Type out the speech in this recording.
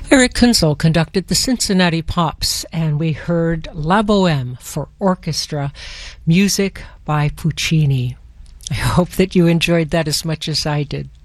Eric Kunzel conducted the Cincinnati Pops, and we heard La Boheme for orchestra, music by Puccini. I hope that you enjoyed that as much as I did.